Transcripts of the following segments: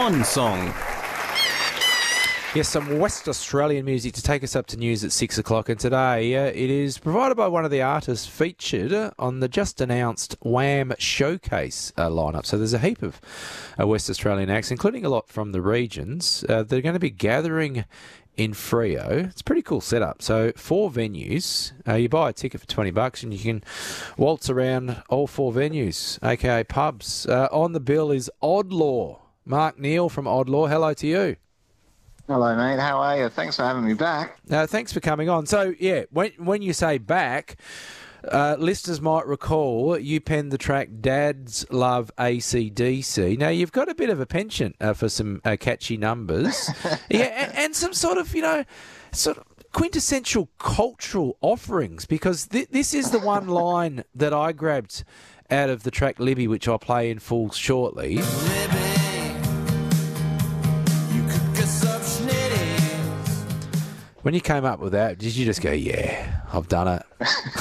Fun Song. Yes, some West Australian music to take us up to news at 6 o'clock. And today it is provided by one of the artists featured on the just-announced Wham Showcase lineup. So there's a heap of West Australian acts, including a lot from the regions. They're going to be gathering in Freo. It's a pretty cool setup. So 4 venues. You buy a ticket for $20 and you can waltz around all 4 venues, aka pubs. On the bill is Odd Law. Mark Neal from Odd Law. Hello to you. Hello, mate. How are you? Thanks for having me back. Thanks for coming on. So, yeah, when you say back, listeners might recall you penned the track Dads Love AC/DC. Now, you've got a bit of a penchant for some catchy numbers. Yeah, and some sort of quintessential cultural offerings, because this is the one line that I grabbed out of the track Libby, which I'll play in full shortly. Libby. When you came up with that, did you just go, yeah, I've done it?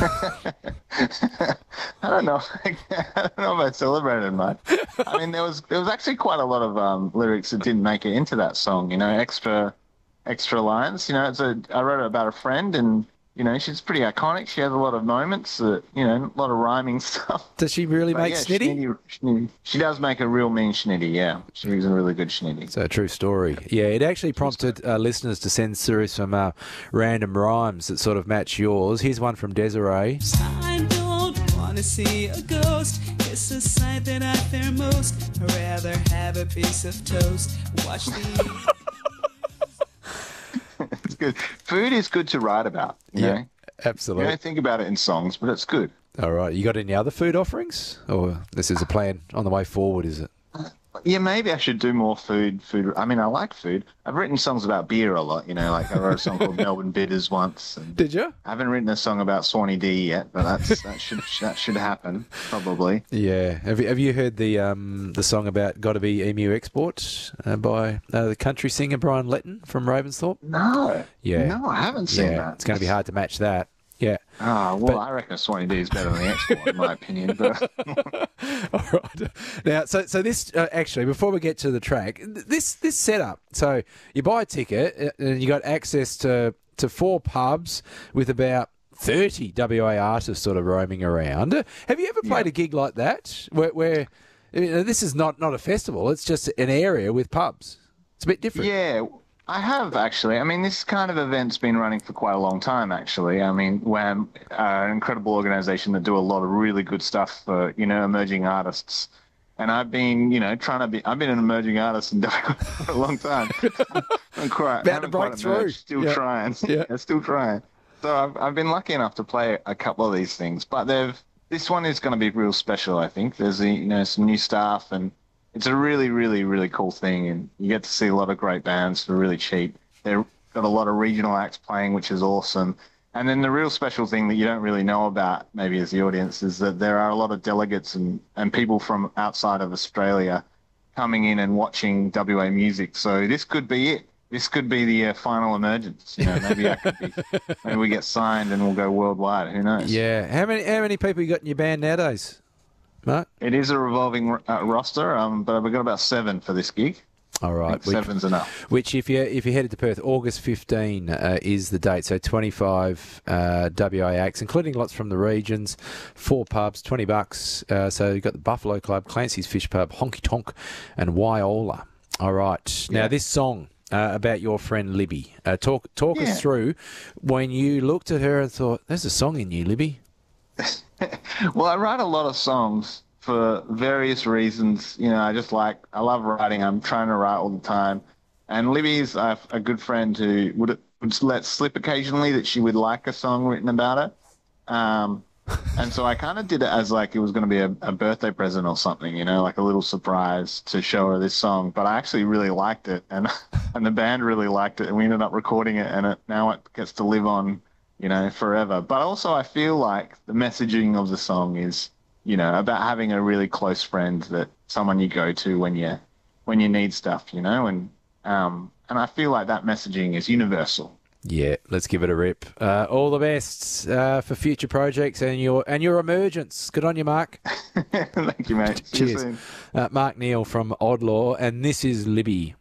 I don't know. I don't know if I celebrated much. I mean, there was actually quite a lot of lyrics that didn't make it into that song, extra lines. I wrote it about a friend, and, she's pretty iconic. She has a lot of moments, a lot of rhyming stuff. Does she really make snitty? She does make a real mean schnitty, yeah. She's a really good schnitty. It's a true story. Yeah, it actually prompted listeners to send through some random rhymes that sort of match yours. Here's one from Desiree. I don't want to see a ghost. It's a sight that I fear most. I'd rather have a piece of toast. Watch the... It's good. Food is good to write about. You know? Absolutely. You don't think about it in songs, but it's good. All right. You got any other food offerings? Or this is a plan on the way forward, is it? Yeah, maybe I should do more food. I mean, I like food. I've written songs about beer a lot, like I wrote a song called Melbourne Bitters once. Did you? I haven't written a song about Swanee D yet, but that should happen, probably. Yeah. Have you heard the song about Gotta Be Emu Export by the country singer Brian Letton from Ravensthorpe? No. Yeah. No, I haven't seen that. It's going to be hard to match that. Yeah. I reckon Swanee D is better than the Export, in my opinion. But... All right. Now, so this actually, before we get to the track, this setup. So you buy a ticket and you got access to 4 pubs with about 30 WA artists sort of roaming around. Have you ever played a gig like that where this is not a festival? It's just an area with pubs. It's a bit different. Yeah. I have, actually. I mean, this kind of event's been running for quite a long time, actually. I mean, WHAM, an incredible organisation that do a lot of really good stuff for, emerging artists. And I've been, I've been an emerging artist in WA for a long time. About to break through. Still trying. Yeah. Still trying. So I've been lucky enough to play a couple of these things. But this one is going to be real special, I think. There's, some new staff, and it's a really, really, really cool thing, and you get to see a lot of great bands for really cheap. They've got a lot of regional acts playing, which is awesome. And then the real special thing that you don't really know about, maybe as the audience, is that there are a lot of delegates and people from outside of Australia coming in and watching WA music. So this could be it. This could be the final emergence. Maybe we get signed and we'll go worldwide. Who knows? Yeah. How many people you got in your band nowadays, Mark? It is a revolving roster, but we've got about 7 for this gig. All right. 7's enough. Which, if you headed to Perth, August 15 is the date. So 25 WA acts, including lots from the regions, 4 pubs, $20. So you've got the Buffalo Club, Clancy's Fish Pub, Honky Tonk, and Wyola. All right. Now, this song about your friend Libby. Talk us through when you looked at her and thought, there's a song in you, Libby. Well, I write a lot of songs for various reasons. I love writing. I'm trying to write all the time. And Libby's a good friend who would let slip occasionally that she would like a song written about her. And so I kind of did it as like it was going to be a birthday present or something, like a little surprise to show her this song. But I actually really liked it, and the band really liked it, and we ended up recording it, and now it gets to live on, forever. But also I feel like the messaging of the song is, about having a really close friend, that someone you go to when you need stuff, and I feel like that messaging is universal. Yeah, let's give it a rip. All the best for future projects and your emergence. Good on you, Mark. Thank you, mate. See you Cheers. soon. Mark Neal from Oddlaw, and this is Libby.